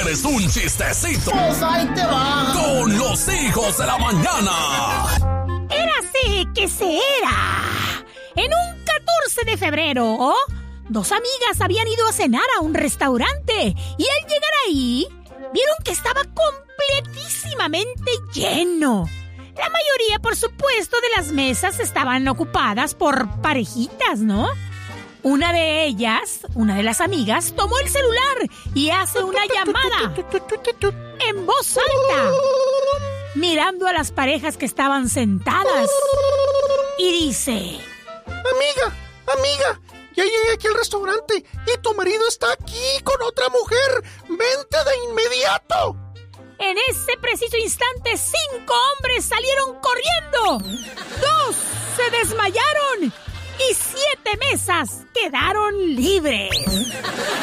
contándoles un chistecito. Pues ahí te va. Con los hijos de la mañana. Érase que se era. En un 14 de febrero, dos amigas habían ido a cenar a un restaurante y al llegar ahí, vieron que estaba completísimamente lleno. La mayoría, por supuesto, de las mesas estaban ocupadas por parejitas, ¿no? Una de ellas, una de las amigas, tomó el celular y hace una llamada en voz alta, mirando a las parejas que estaban sentadas, y dice: Amiga, ya llegué aquí al restaurante y tu marido está aquí con otra mujer. ¡Vente de inmediato! En ese preciso instante, 5 hombres salieron corriendo, 2 se desmayaron y 7 mesas quedaron libres.